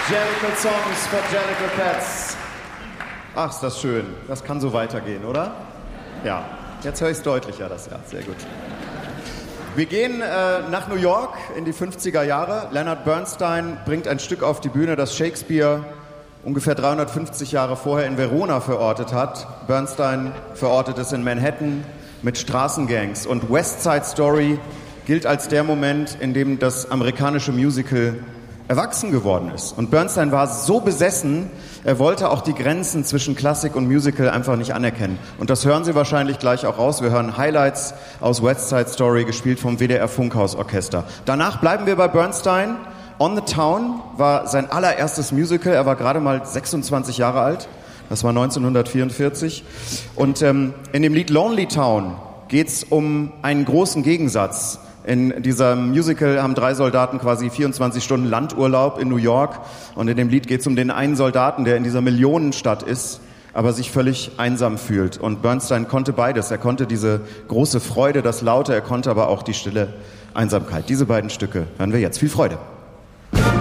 Jellicle Songs for Jellicle Cats. Ach, ist das schön. Das kann so weitergehen, oder? Ja, jetzt höre ich es deutlicher, das Jahr. Sehr gut. Wir gehen nach New York in die 50er Jahre. Leonard Bernstein bringt ein Stück auf die Bühne, das Shakespeare ungefähr 350 Jahre vorher in Verona verortet hat. Bernstein verortet es in Manhattan mit Straßengangs. Und West Side Story gilt als der Moment, in dem das amerikanische Musical erwachsen geworden ist. Und Bernstein war so besessen, er wollte auch die Grenzen zwischen Klassik und Musical einfach nicht anerkennen. Und das hören Sie wahrscheinlich gleich auch raus. Wir hören Highlights aus West Side Story, gespielt vom WDR Funkhausorchester. Danach bleiben wir bei Bernstein. On the Town war sein allererstes Musical. Er war gerade mal 26 Jahre alt. Das war 1944. Und in dem Lied Lonely Town geht's um einen großen Gegensatz. In diesem Musical haben 3 Soldaten quasi 24 Stunden Landurlaub in New York. Und in dem Lied geht es um den einen Soldaten, der in dieser Millionenstadt ist, aber sich völlig einsam fühlt. Und Bernstein konnte beides. Er konnte diese große Freude, das Laute, er konnte aber auch die stille Einsamkeit. Diese beiden Stücke hören wir jetzt. Viel Freude.